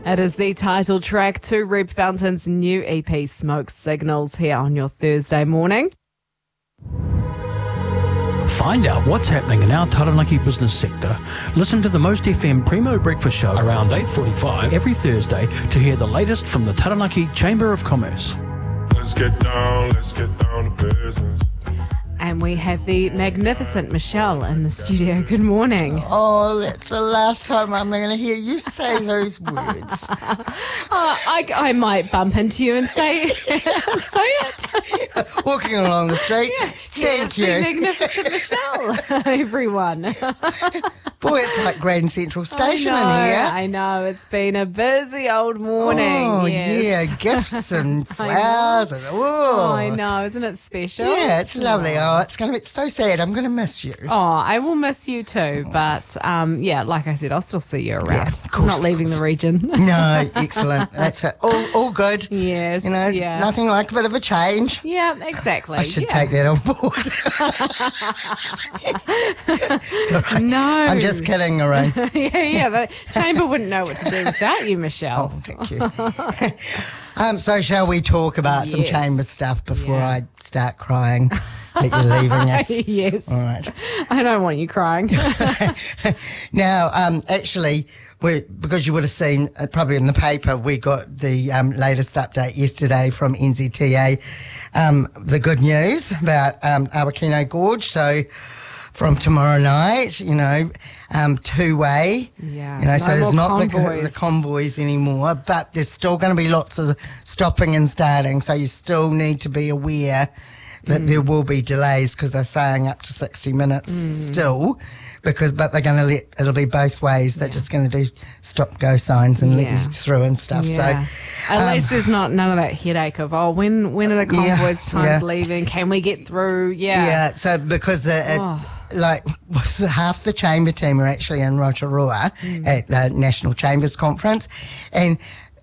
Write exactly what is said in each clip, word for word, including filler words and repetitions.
It is the title track to Reb Fountain's new E P, Smoke Signals, here on your Thursday morning. Find out what's happening in our Taranaki business sector. Listen to the Most F M Primo Breakfast Show around eight forty-five every Thursday to hear the latest from the Taranaki Chamber of Commerce. Let's get down, let's get down to business. And we have the magnificent Michelle in the studio. Good morning. Oh, that's the last time I'm going to hear you say those words. Oh, I, I might bump into you and say, say it. Walking along the street. Yeah, Thank yes, you. the magnificent Michelle, everyone. Boy, it's like Grand Central Station I know, in here. I know. It's been a busy old morning. Oh, yes. yeah, gifts and I flowers. and Oh, oh. I know. Isn't it special? Yeah, it's lovely. Oh. Oh, it's going to be so sad. I'm going to miss you. Oh, I will miss you too. But um, yeah, like I said, I'll still see you around. Yeah, of course, I'm not leaving of the region. No, excellent. That's it. All, all good. Yes, You know, yeah. nothing like a bit of a change. Yeah, exactly. I should yeah. take that on board. It's all right. No. I'm just kidding, Lorraine. yeah, yeah. The chamber wouldn't know what to do without you, Michelle. Oh, thank you. um, so shall we talk about some Yes. chamber stuff before Yeah. I start crying that you're leaving us? yes. All right. I don't want you crying. Now, um, actually, we, because you would have seen uh, probably in the paper, we got the um, latest update yesterday from N Z T A. Um, the good news about um, Awakino Gorge. So from tomorrow night, you know, um, two-way. Yeah, You know, no so there's more not the, convoys. the convoys anymore, but there's still going to be lots of stopping and starting. So you still need to be aware that Mm. there will be delays because they're saying up to sixty minutes Mm. still. Because, but they're going to let, it'll be both ways. They're just going to do stop go signs and Yeah. let you through and stuff. Yeah. So, At um, least there's not none of that headache of, oh, when when are the Yeah, convoys times yeah. leaving? Can we get through? Yeah. yeah. So because the, it, Oh. like half the chamber team are actually in Rotorua Mm. at the National Chambers Conference, and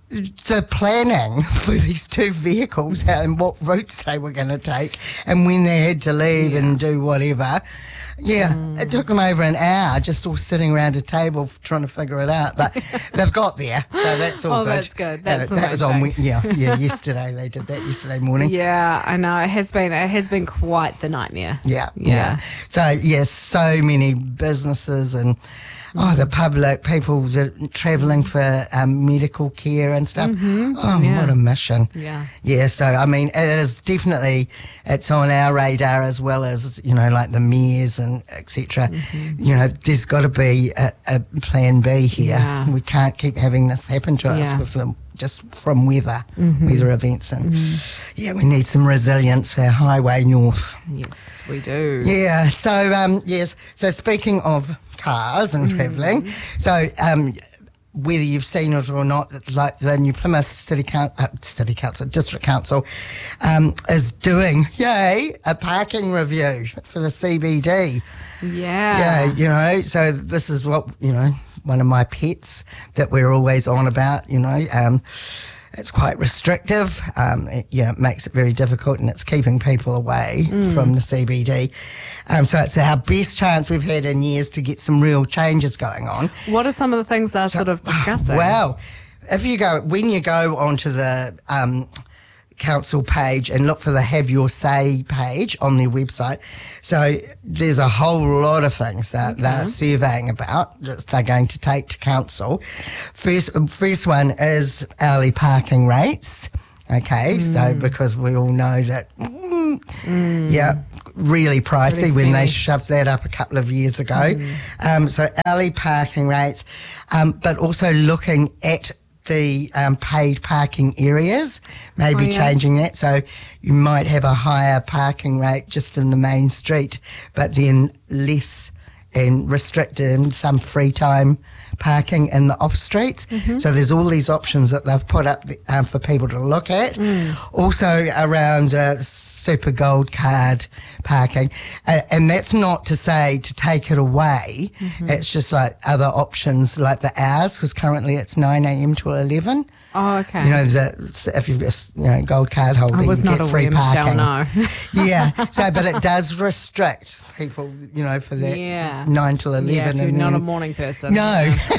the planning for these two vehicles and what routes they were going to take and when they had to leave Yeah. and do whatever. Yeah, Mm. it took them over an hour just all sitting around a table trying to figure it out. But they've got there, so that's all Oh, good. that's good. That's Uh, the that main was on. thing. Yeah, yeah. Yesterday they did that. Yesterday morning. Yeah, I know. It has been it has been quite the nightmare. Yeah, Yeah. yeah. So yes, so many businesses and oh, the public people that are travelling for um, medical care and stuff. Oh, Yeah. what a mission! Yeah. Yeah. So I mean, it is definitely it's on our radar as well as you know, like the mayors and et cetera. Mm-hmm. You know, there's got to be a, a plan B here. Yeah. We can't keep having this happen to us Yeah. with them. Just from weather, Mm-hmm. weather events, and yeah, we need some resilience for our highway north. Yes, we do. Yeah. So um, yes. So speaking of cars and travelling, so um, whether you've seen it or not, like the New Plymouth City Council, uh, City Council, District Council, um, is doing yay a parking review for the C B D. Yeah. Yeah. You know. So this is what you know. One of my pets that we're always on about. You know. Um, It's quite restrictive. Um, it, yeah, it makes it very difficult, and it's keeping people away from the C B D. Um, so it's our best chance we've had in years to get some real changes going on. What are some of the things they're sort of discussing? Well, if you go when you go onto the um, council page and look for the Have Your Say page on their website, so there's a whole lot of things that they're surveying about that they're going to take to council. First, first one is hourly parking rates. Okay, so because we all know that, mm, yeah, really pricey Really when they spendy. shoved that up a couple of years ago. Um, so hourly parking rates, um, but also looking at the um, paid parking areas, maybe Oh, yeah. changing that. So you might have a higher parking rate just in the main street, but then less and restricted and some free time parking in the off streets. Mm-hmm. So there's all these options that they've put up um, for people to look at. Mm. Also around uh, super gold card parking. Uh, and that's not to say to take it away. Mm-hmm. It's just like other options like the hours, because currently it's nine a.m. to eleven. Oh, okay. You know, the, if you've got you know, gold card holder, I was you not get free aware, Michelle, parking. no. Yeah, so but it does restrict people, you know, for that Yeah. nine till eleven. Yeah, if you're and not then, a morning person. no.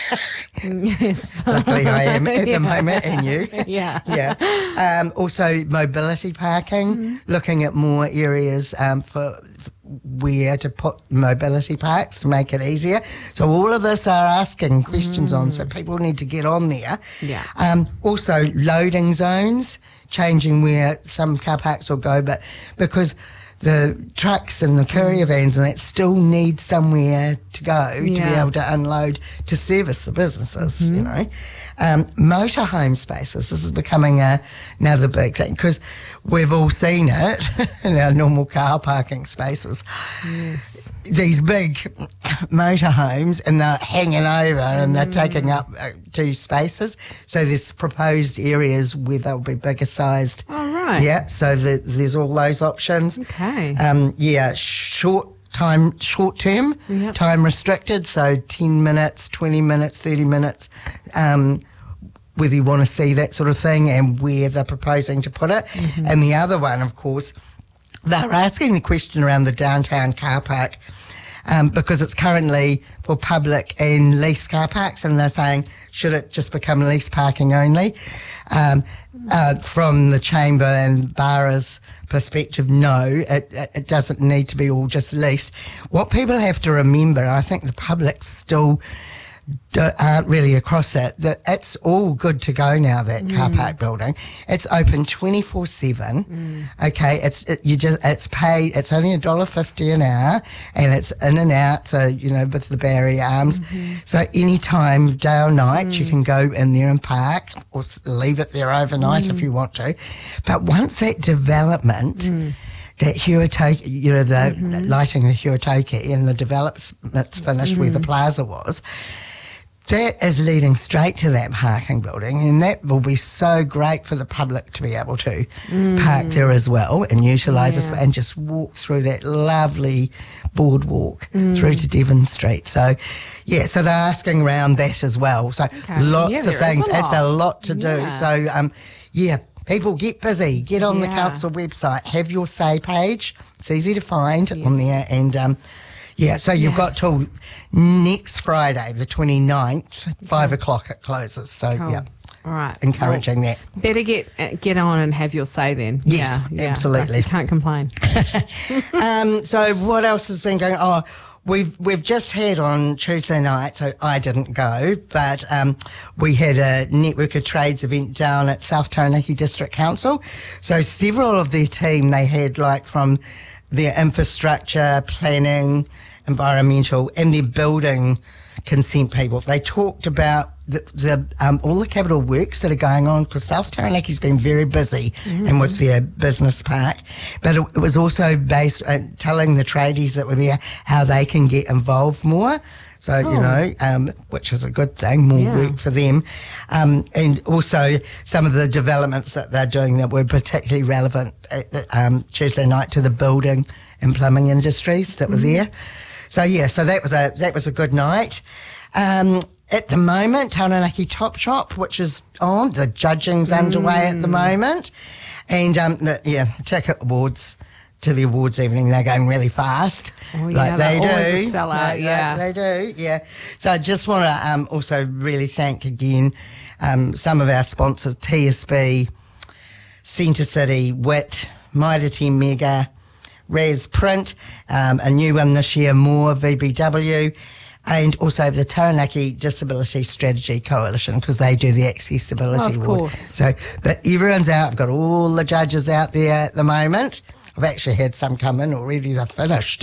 Yes. Luckily, I am at Yeah. the moment, and you. Yeah. Yeah. Um, also, mobility parking, Mm-hmm. looking at more areas um, for, for where to put mobility parks to make it easier. So all of this are asking questions on, so people need to get on there. Mm. Yeah. Um, also, loading zones, changing where some car parks will go, but because the trucks and the courier vans and that still need somewhere to go to be Yeah. able to unload to service the businesses, you know. Um, motorhome spaces, this is becoming a, another big thing because we've all seen it in our normal car parking spaces. Yes. These big motorhomes and they're hanging over and they're taking up uh, two spaces. So there's proposed areas where they'll be bigger sized. Oh, right. Yeah, so the, there's all those options. Okay. Um, yeah, short time, short term, Yep. time restricted. So ten minutes, twenty minutes, thirty minutes. Um, whether you want to see that sort of thing and where they're proposing to put it. Mm-hmm. And the other one, of course, they're asking the question around the downtown car park um, because it's currently for public and lease car parks, and they're saying, should it just become lease parking only? Um, uh, from the Chamber and Bara's perspective, no, it, it doesn't need to be all just leased. What people have to remember, I think the public still do- aren't really across it, that it's all good to go now, that Mm. car park building. It's open twenty-four seven. Mm. Okay, it's it, you just it's paid, it's only a dollar fifty an hour, and it's in and out, so you know, with the barrier arms. Mm-hmm. So any time, day or night, Mm. you can go in there and park or s- leave it there overnight Mm. if you want to. But once that development Mm. that Huatoki, you know, the Mm-hmm. lighting the Huatoki and the development's finished where the plaza was, that is leading straight to that parking building, and that will be so great for the public to be able to park there as well and utilise this Yeah. and just walk through that lovely boardwalk through to Devon Street. So, yeah, so they're asking around that as well. So lots Yeah, of there is things. a It's a lot. lot to do. Yeah. So, um, yeah. People, get busy. Get on the Yeah. council website. Have your say page. It's easy to find on Yes. there. And um, yeah, so you've Yeah. got till next Friday, the twenty-ninth, five o'clock it closes. So Cool. yeah, All right. encouraging Well, Better get uh, get on and have your say then. Yes, yeah, yeah. absolutely. You can't complain. that. Um, so what else has been going on? Oh, We've we've just had on Tuesday night, so I didn't go, but um, we had a Network of Trades event down at South Taranaki District Council. So several of their team, they had like from their infrastructure, planning, environmental, and their building consent people. They talked about the, the um, all the capital works that are going on, because South Taranaki's been very busy and with their business park, but it, it was also based uh, telling the tradies that were there how they can get involved more. So, you Oh. know, um, which is a good thing, more Yeah. work for them. Um, and also some of the developments that they're doing that were particularly relevant at the, um, Tuesday night to the building and plumbing industries that were there. So, yeah, so that was a that was a good night. Um, at the moment, Taranaki Top Shop, which is on, the judging's underway at the moment. And, um, the, yeah, ticket awards to the awards evening, they're going really fast. Oh, yeah, like they they're always do. a sellout, Like they- yeah. They do, yeah. So I just want to um, also really thank again um, some of our sponsors, T S B, Centre City, W I T, Mitre ten Mega, Raz Print, um, a new one this year, More, V B W, and also the Taranaki Disability Strategy Coalition, because they do the accessibility Oh, of award. course. So that everyone's out. I've got all the judges out there at the moment. I've actually had some come in already. They're finished.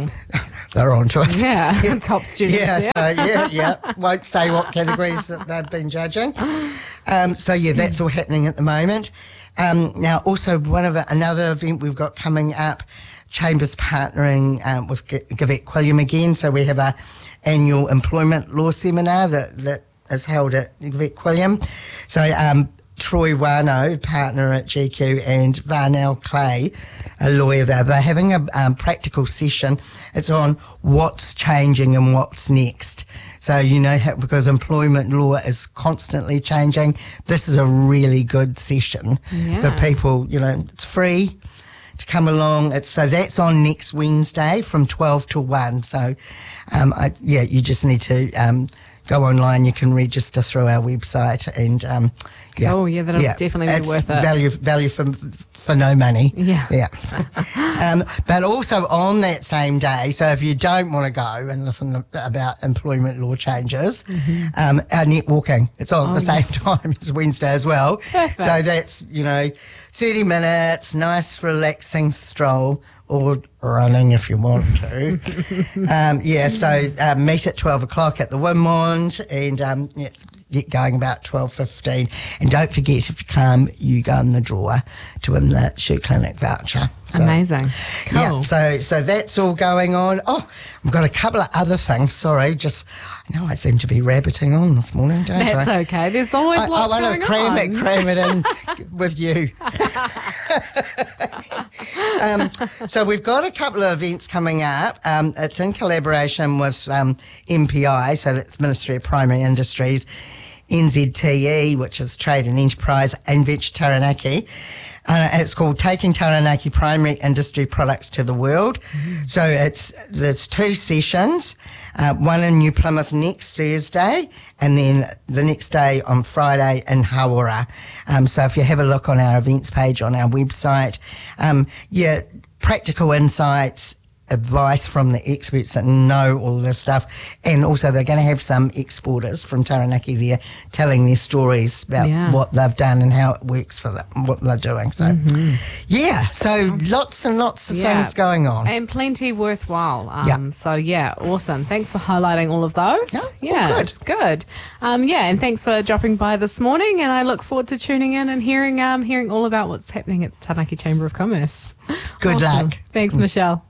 They're on to it. Yeah, top students. Yeah, Yeah. so yeah, yeah. Won't say what categories that they've been judging. Um, so yeah, that's all happening at the moment. Um, now, also one of a, another event we've got coming up, Chambers partnering um, with G- Gavette Quilliam again. So we have a annual employment law seminar that that is held at Gavette Quilliam. So um, Troy Wano, partner at G Q, and Varnell Clay, a lawyer there, they're having a um, practical session. It's on what's changing and what's next. So, you know, how, because employment law is constantly changing, this is a really good session Yeah. for people. You know, it's free to come along. It's, so that's on next Wednesday from twelve to one. So, um, I, yeah, you just need to um, go online. You can register through our website, and um, yeah, Oh, yeah, that'll definitely be it's worth it. Value, value for for no money. Yeah. yeah. um, but also on that same day, so if you don't want to go and listen about employment law changes, Mm-hmm. um, our networking, it's on Oh, at the same yes. time as Wednesday as well. Perfect. So that's, you know, thirty minutes, nice relaxing stroll, or running if you want to. um, yeah, so uh, meet at twelve o'clock at the Wimond, and um, yeah, get going about twelve fifteen. And don't forget, if you come, you go in the drawer to win the Shoe Clinic voucher. So, Amazing. Cool. Yeah, so so that's all going on. Oh, I've got a couple of other things. Sorry, just I know I seem to be rabbiting on this morning, don't I? That's okay. There's always I, I lots want going to cram on. it, cram it in with you. um, so we've got a couple of events coming up. Um, it's in collaboration with um, M P I, so that's Ministry of Primary Industries, N Z T E, which is Trade and Enterprise, and Venture Taranaki. Uh, it's called Taking Taranaki Primary Industry Products to the World. Mm-hmm. So it's there's two sessions, uh, one in New Plymouth next Thursday, and then the next day on Friday in Hawera. Um, so if you have a look on our events page on our website, um, yeah, practical insights, advice from the experts that know all this stuff, and also they're going to have some exporters from Taranaki there telling their stories about Yeah. what they've done and how it works for them, what they're doing. So, Mm-hmm. yeah, so lots and lots of Yeah. things going on. And plenty worthwhile. Um, Yeah. So, yeah, awesome. Thanks for highlighting all of those. Yeah, all yeah, good. it's good. Um, yeah, and thanks for dropping by this morning. And I look forward to tuning in and hearing um, hearing all about what's happening at the Taranaki Chamber of Commerce. Good Awesome. luck. Thanks, Michelle.